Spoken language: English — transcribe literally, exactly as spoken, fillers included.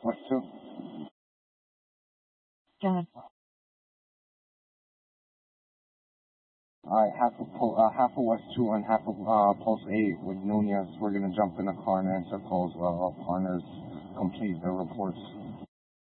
West two. John. Alright, half of pol- uh, half of West two and half of uh, Pulse eight with Nunez. We're gonna jump in the car and answer calls while our partners complete their reports.